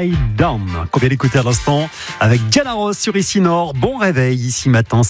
Upside Down, qu'on vient d'écouter à l'instant avec Diana Ross sur Ici Nord. Bon réveil ici matin,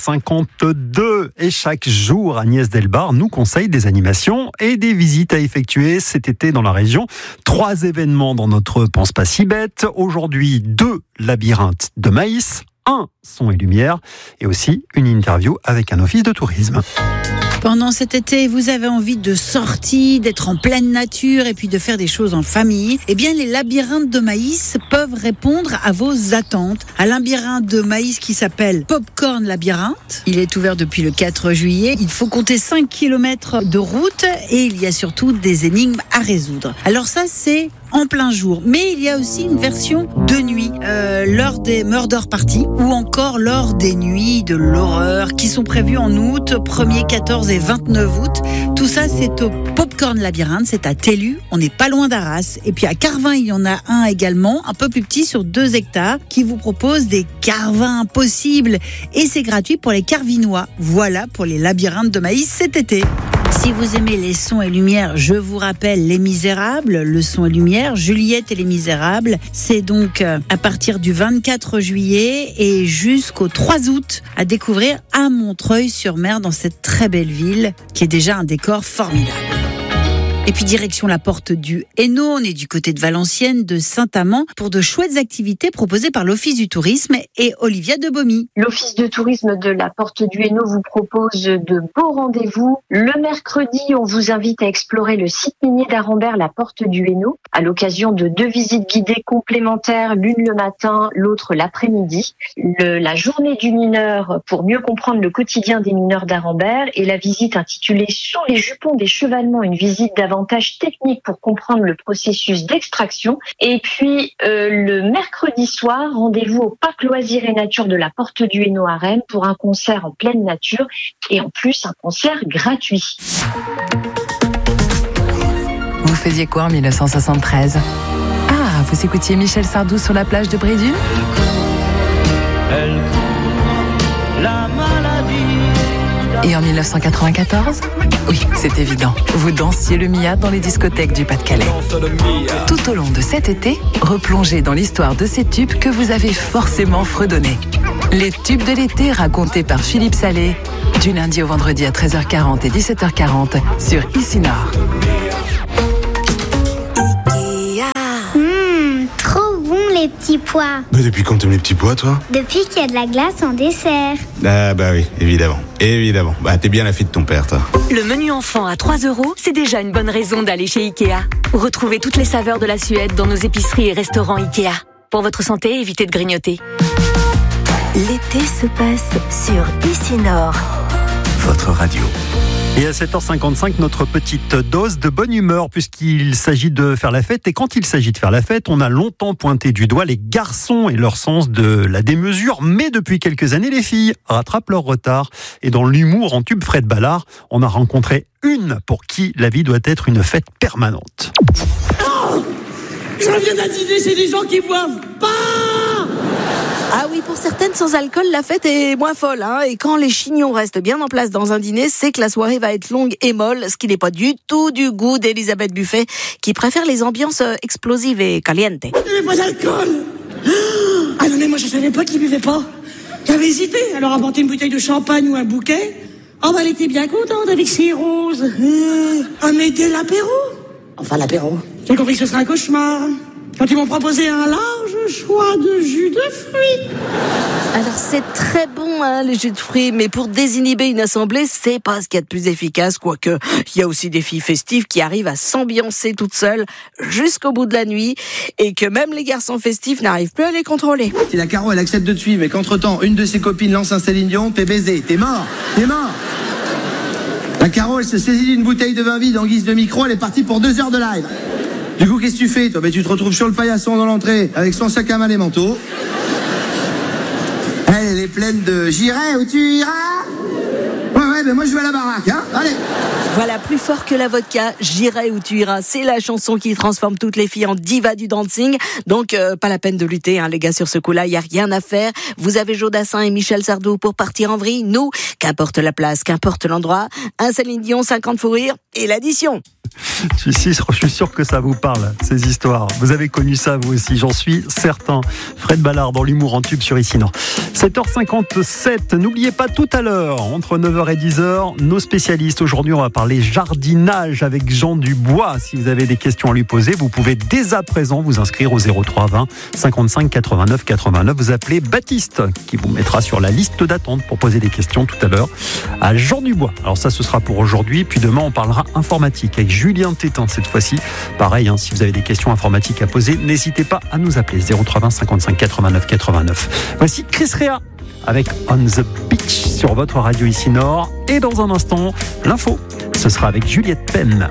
7h52. Et chaque jour, Agnès Delbar nous conseille des animations et des visites à effectuer cet été dans la région. 3 événements dans notre Pense pas si bête. Aujourd'hui, 2 labyrinthes de maïs, 1 son et lumière et aussi une interview avec un office de tourisme. Pendant cet été, vous avez envie de sortir, d'être en pleine nature et puis de faire des choses en famille. Eh bien, les labyrinthes de maïs peuvent répondre à vos attentes. Un labyrinthe de maïs qui s'appelle Popcorn Labyrinthe. Il est ouvert depuis le 4 juillet. Il faut compter 5 km de route et il y a surtout des énigmes à résoudre. Alors ça, c'est en plein jour. Mais il y a aussi une version de nuit, lors des murder parties ou encore lors des nuits de l'horreur qui sont prévues en août, 1er, 14 et 29 août. Tout ça, c'est au Popcorn Labyrinthe, c'est à Tellu, on n'est pas loin d'Arras. Et puis à Carvin, il y en a un également, un peu plus petit, sur 2 hectares, qui vous propose des carvins impossibles. Et c'est gratuit pour les Carvinois. Voilà pour les labyrinthes de maïs cet été. Si vous aimez les sons et lumières, je vous rappelle Les Misérables, le son et lumière, Juliette et les Misérables. C'est donc à partir du 24 juillet et jusqu'au 3 août à découvrir à Montreuil-sur-Mer dans cette très belle ville qui est déjà un décor formidable. Et puis direction la porte du Hainaut, on est du côté de Valenciennes, de Saint-Amand, pour de chouettes activités proposées par l'Office du tourisme et Olivia Debomy. L'Office de tourisme de la porte du Hainaut vous propose de beaux rendez-vous. Le mercredi, on vous invite à explorer le site minier d'Arambert, la porte du Hainaut, à l'occasion de 2 visites guidées complémentaires, l'une le matin, l'autre l'après-midi. La journée du mineur pour mieux comprendre le quotidien des mineurs d'Arambert et la visite intitulée Sur les jupons des chevalements, une visite davantage technique pour comprendre le processus d'extraction. Et puis le mercredi soir, rendez-vous au parc loisirs et nature de la porte du Hainaut à Rennes pour un concert en pleine nature et en plus un concert gratuit. Vous faisiez quoi en 1973 ? Ah, vous écoutiez Michel Sardou sur la plage de Brédune ? La maladie. Et en 1994 ? Oui, c'est évident. Vous dansiez le Mia dans les discothèques du Pas-de-Calais. Tout au long de cet été, replongez dans l'histoire de ces tubes que vous avez forcément fredonnés. Les tubes de l'été racontés par Philippe Salé, du lundi au vendredi à 13h40 et 17h40 sur Ici Nord. Trop bon les petits pois. Mais depuis quand t'aimes les petits pois, toi ? Depuis qu'il y a de la glace en dessert. Ah bah oui, évidemment. Bah t'es bien la fille de ton père, toi. Le menu enfant à 3 €, c'est déjà une bonne raison d'aller chez Ikea. Retrouvez toutes les saveurs de la Suède dans nos épiceries et restaurants Ikea. Pour votre santé, évitez de grignoter. L'été se passe sur Ici Nord. Votre radio. Et à 7h55, notre petite dose de bonne humeur puisqu'il s'agit de faire la fête. Et quand il s'agit de faire la fête, on a longtemps pointé du doigt les garçons et leur sens de la démesure. Mais depuis quelques années, les filles rattrapent leur retard. Et dans l'humour en tube Fred Ballard, on a rencontré une pour qui la vie doit être une fête permanente. Oh, je reviens d'un dîner, c'est des gens qui boivent pas. Ah oui, pour certaines, sans alcool, la fête est moins folle. Et quand les chignons restent bien en place dans un dîner, c'est que la soirée va être longue et molle, ce qui n'est pas du tout du goût d'Elisabeth Buffet, qui préfère les ambiances explosives et calientes. Il n'y avait pas d'alcool. Ah non, mais moi je savais pas qu'ils buvaient pas. J'avais hésité, alors apporter une bouteille de champagne ou un bouquet. Oh bah elle était bien contente avec ses roses. Ah mais dès l'apéro. Enfin l'apéro. J'ai compris que ce serait un cauchemar. Quand ils m'ont proposé un large choix de jus de fruits. Alors c'est très bon les jus de fruits, mais pour désinhiber une assemblée, c'est pas ce qu'il y a de plus efficace, quoique il y a aussi des filles festives qui arrivent à s'ambiancer toutes seules jusqu'au bout de la nuit, et que même les garçons festifs n'arrivent plus à les contrôler. Si la Caro elle accepte de te suivre et qu'entre-temps une de ses copines lance un Céline Dion, t'es baisé, t'es mort. La Caro elle se saisit d'une bouteille de vin vide en guise de micro, elle est partie pour 2 heures de live. Du coup, qu'est-ce que tu fais, toi ? Tu te retrouves sur le paillasson dans l'entrée, avec son sac à main et manteau. Elle est pleine de « J'irai où tu iras ?» Ouais, ben moi je vais à la baraque, allez. Voilà, plus fort que la vodka, J'irai où tu iras. C'est la chanson qui transforme toutes les filles en divas du dancing. Donc, pas la peine de lutter, les gars, sur ce coup-là, il n'y a rien à faire. Vous avez Jodassin et Michel Sardou pour partir en vrille. Nous, qu'importe la place, qu'importe l'endroit, un Céline Dion, 50 fous rires et l'addition. Je suis sûr que ça vous parle, ces histoires. Vous avez connu ça, vous aussi, j'en suis certain. Fred Ballard dans l'humour en tube sur Ici Nord. 7h57, n'oubliez pas tout à l'heure, entre 9h et 10h, nos spécialistes. Aujourd'hui, on va parler jardinage avec Jean Dubois. Si vous avez des questions à lui poser, vous pouvez dès à présent vous inscrire au 03 20 55 89 89. Vous appelez Baptiste, qui vous mettra sur la liste d'attente pour poser des questions tout à l'heure à Jean Dubois. Alors ça, ce sera pour aujourd'hui. Puis demain, on parlera informatique avec Julien Tétin cette fois-ci. Pareil, si vous avez des questions informatiques à poser, n'hésitez pas à nous appeler 03 20 55 89 89. Voici Chris Rea avec On the Beach sur votre radio Ici Nord. Et dans un instant, l'info, ce sera avec Juliette Penn.